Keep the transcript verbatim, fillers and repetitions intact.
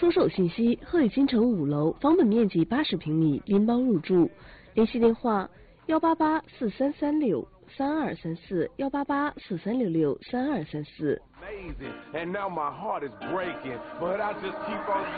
销售信息：鹤宇金城五楼，房本面积八十平米，拎包入住。联系电话：幺八八四三三六三二三四，幺八八四三六六三二三四。